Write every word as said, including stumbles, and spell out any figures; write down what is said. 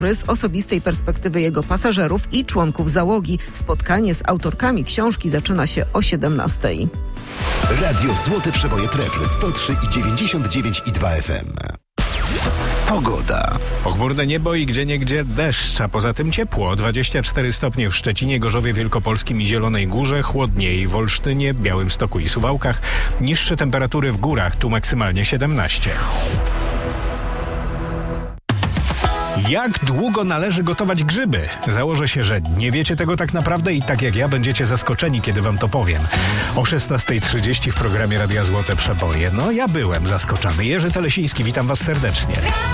z osobistej perspektywy jego pasażerów i członków załogi. Spotkanie z autorkami książki zaczyna się o siedemnastej. Radio Złote Przeboje Trefl sto trzy i dziewięćdziesiąt dziewięć i dwa F M. Pogoda. Pochmurne niebo i gdzieniegdzie deszcz, a poza tym ciepło. dwadzieścia cztery stopnie w Szczecinie, Gorzowie Wielkopolskim i Zielonej Górze, chłodniej w Olsztynie, Białymstoku i Suwałkach. Niższe temperatury w górach, tu maksymalnie siedemnaście. Jak długo należy gotować grzyby? Założę się, że nie wiecie tego tak naprawdę i tak jak ja będziecie zaskoczeni, kiedy wam to powiem. O szesnasta trzydzieści w programie Radia Złote Przeboje. No ja byłem zaskoczony. Jerzy Telesiński, witam was serdecznie.